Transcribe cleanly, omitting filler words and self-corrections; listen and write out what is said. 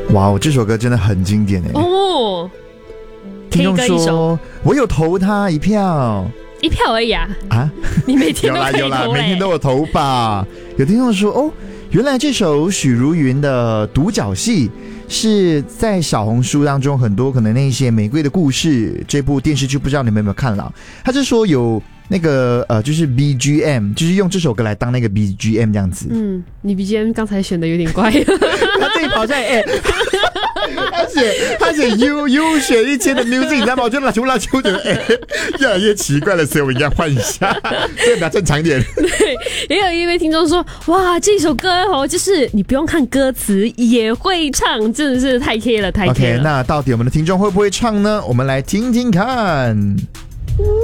哇哦，这首歌真的很经典哎。 哦， 听众说我有投他一票。 一票而已啊！ 啊， 你每天都可以投有啦，每天都有投吧。有听众说哦，原来这首许茹芸的《独角戏》是在小红书当中很多可能那些玫瑰的故事这部电视剧，不知道你们有没有看了？他是说有那个就是 BGM， 就是用这首歌来当那个 BGM 这样子。 你 BGM 刚才选的有点怪。 他自己跑出来他写 U 选1000的 music， 你知道吗？我就拉出觉得越来越奇怪了，所以我应该换一下，这比较正常一点。 对，也有一位听众说，哇，这首歌就是你不用看歌词也会唱，真的是太 K 了，太 K 了。 OK， 那到底我们的听众会不会唱呢？我们来听听看。